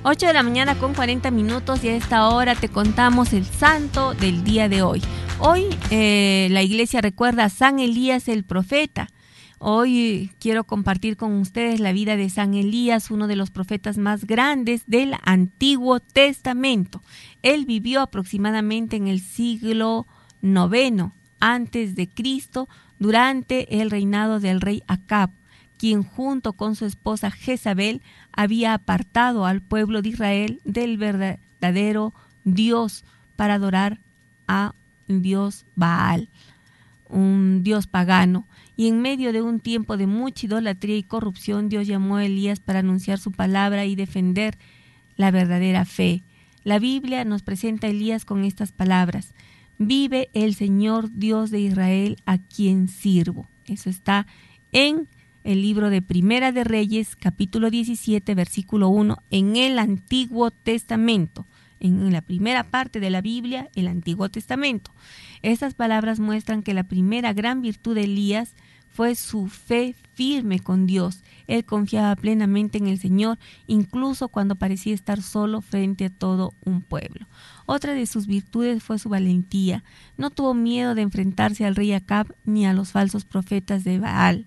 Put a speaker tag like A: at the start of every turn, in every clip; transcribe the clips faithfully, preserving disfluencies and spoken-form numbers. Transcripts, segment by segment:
A: ocho de la mañana con cuarenta minutos y a esta hora te contamos el santo del día de hoy. Hoy eh, la iglesia recuerda a San Elías el profeta. Hoy quiero compartir con ustedes la vida de San Elías, uno de los profetas más grandes del Antiguo Testamento. Él vivió aproximadamente en el siglo noveno antes de Cristo, durante el reinado del rey Acab, quien junto con su esposa Jezabel había apartado al pueblo de Israel del verdadero Dios para adorar a un dios Baal, un dios pagano. Y en medio de un tiempo de mucha idolatría y corrupción, Dios llamó a Elías para anunciar su palabra y defender la verdadera fe. La Biblia nos presenta a Elías con estas palabras: vive el Señor Dios de Israel, a quien sirvo. Eso está en el libro de Primera de Reyes, capítulo diecisiete, versículo uno, en el Antiguo Testamento. En la primera parte de la Biblia, el Antiguo Testamento. Estas palabras muestran que la primera gran virtud de Elías fue su fe firme con Dios. Él confiaba plenamente en el Señor, incluso cuando parecía estar solo frente a todo un pueblo. Otra de sus virtudes fue su valentía. No tuvo miedo de enfrentarse al rey Acab ni a los falsos profetas de Baal.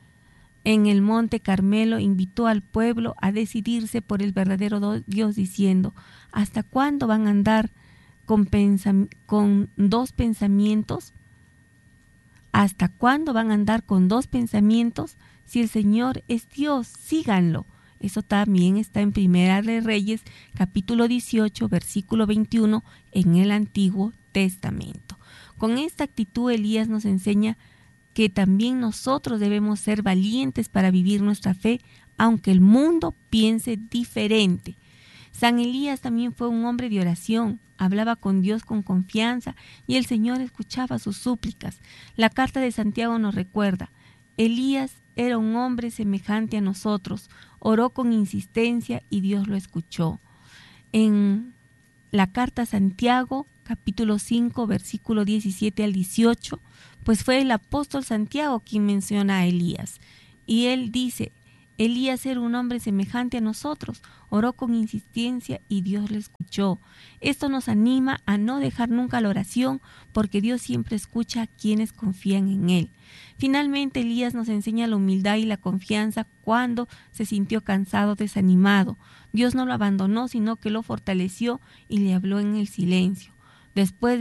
A: En el monte Carmelo invitó al pueblo a decidirse por el verdadero Dios, diciendo: ¿hasta cuándo van a andar con, pensam- con dos pensamientos? ¿Hasta cuándo van a andar con dos pensamientos? Si el Señor es Dios, síganlo. Eso también está en Primera de Reyes, capítulo dieciocho, versículo veintiuno, en el Antiguo Testamento. Con esta actitud, Elías nos enseña que también nosotros debemos ser valientes para vivir nuestra fe, aunque el mundo piense diferente. San Elías también fue un hombre de oración, hablaba con Dios con confianza y el Señor escuchaba sus súplicas. La carta de Santiago nos recuerda: Elías era un hombre semejante a nosotros, oró con insistencia y Dios lo escuchó. En la carta a Santiago, capítulo cinco, versículo diecisiete al dieciocho, pues fue el apóstol Santiago quien menciona a Elías. Y él dice: Elías era un hombre semejante a nosotros, oró con insistencia y Dios le escuchó. Esto nos anima a no dejar nunca la oración, porque Dios siempre escucha a quienes confían en Él. Finalmente, Elías nos enseña la humildad y la confianza cuando se sintió cansado, desanimado. Dios no lo abandonó, sino que lo fortaleció y le habló en el silencio. Después